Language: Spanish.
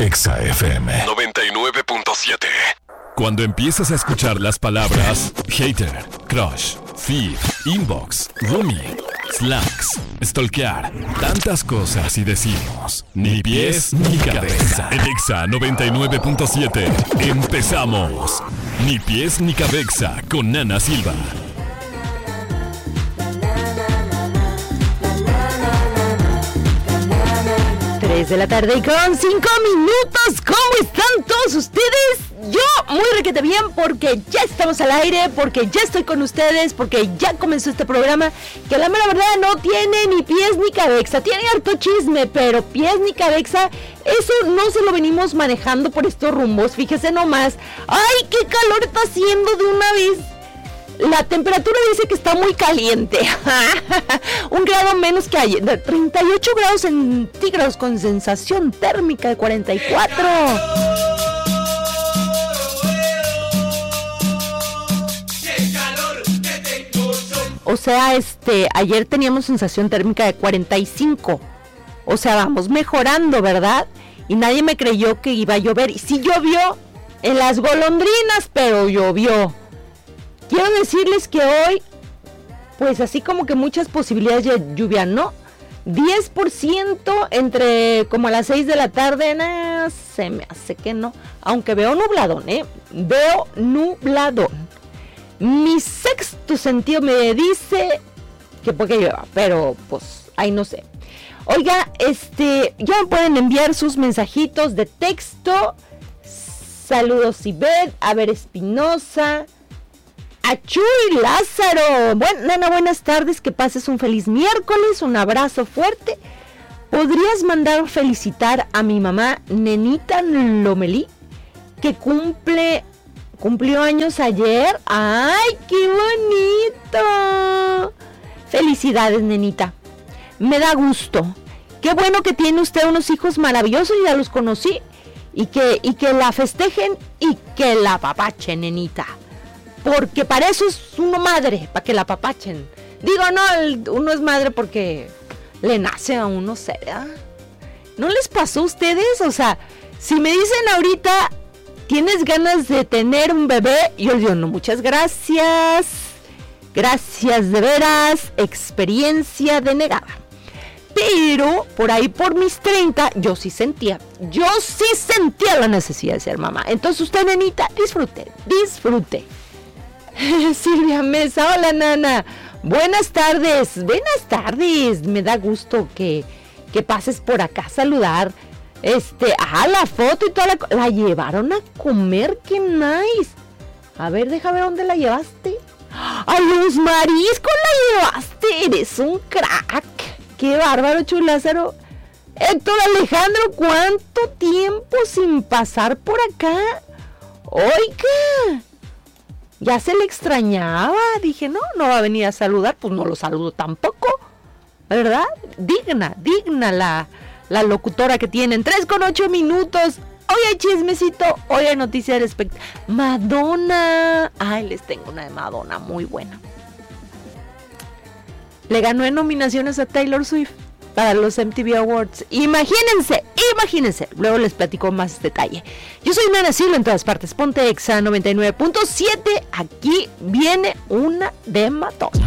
Exa FM 99.7. Cuando empiezas a escuchar las palabras hater, crush, feed, inbox, roomie, slacks, stalkear, tantas cosas y decimos ni pies ni cabeza. En Exa 99.7 empezamos. Ni pies ni cabeza con Nana Silva. 3 de la tarde y con 5 minutos. ¿Cómo están todos ustedes? Yo muy requete bien porque ya estamos al aire, porque ya estoy con ustedes, porque ya comenzó este programa que la mera verdad no tiene ni pies ni cabeza. Tiene harto chisme, pero pies ni cabeza, eso no se lo venimos manejando por estos rumbos. Fíjese nomás. ¡Ay, qué calor está haciendo de una vez! La temperatura dice que está muy caliente. 1 grado menos que ayer. 38 grados centígrados con sensación térmica de 44. O sea, ayer teníamos sensación térmica de 45. O sea, vamos mejorando, ¿verdad? Y nadie me creyó que iba a llover. Y sí llovió en las golondrinas, pero llovió. Quiero decirles que hoy, pues así como que muchas posibilidades de lluvia, ¿no? 10% entre como a las 6 de la tarde, se me hace que no. Aunque veo nubladón, veo nubladón. Mi sexto sentido me dice que puede llueva, pero pues ahí no sé. Oiga, ya me pueden enviar sus mensajitos de texto. Saludos Ivette, a ver Espinosa, a Chuy Lázaro. Nana, buenas tardes, que pases un feliz miércoles, un abrazo fuerte. ¿Podrías mandar felicitar a mi mamá Nenita Lomelí, que cumplió años ayer? ¡Ay, qué bonito! Felicidades, nenita. Me da gusto. Qué bueno que tiene usted unos hijos maravillosos, ya los conocí. Y que la festejen y que la apapachen, nenita. Porque para eso es uno madre, para que la apapachen. Digo, no, uno es madre porque le nace a uno ser, ¿verdad? ¿No les pasó a ustedes? O sea, si me dicen ahorita, ¿tienes ganas de tener un bebé? Yo digo, no, muchas gracias. Gracias de veras, experiencia denegada. Pero por ahí por mis 30, yo sí sentía la necesidad de ser mamá. Entonces usted, nenita, disfrute. Silvia Mesa, hola Nana, buenas tardes, me da gusto que pases por acá a saludar. La foto y toda la llevaron a comer, qué nice. A ver, deja ver dónde la llevaste. A los mariscos la llevaste, eres un crack. Qué bárbaro, Chuy Lázaro. Héctor Alejandro, ¿cuánto tiempo sin pasar por acá? Oiga, ya se le extrañaba. Dije, no va a venir a saludar, pues no lo saludo tampoco, ¿verdad? Digna la locutora que tienen. 3:08 minutos. Hoy hay chismecito, hoy hay noticias respecto Madonna. Ay, les tengo una de Madonna muy buena. Le ganó en nominaciones a Taylor Swift para los MTV Awards. Imagínense. Luego les platico más detalle. Yo soy Nana Silva en todas partes. Ponte Exa 99.7. Aquí viene una de Madonna.